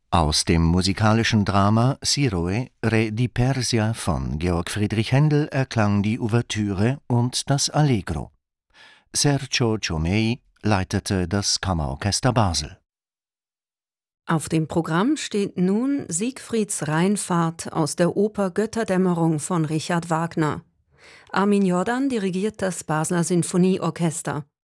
Aus dem musikalischen Drama Siroe, Re di Persia von Georg Friedrich Händel erklang die Ouvertüre und das Allegro. Sergio Ciomei leitete das Kammerorchester Basel. Auf dem Programm steht nun Siegfrieds Rheinfahrt aus der Oper Götterdämmerung von Richard Wagner. Armin Jordan dirigiert das Basler Sinfonieorchester.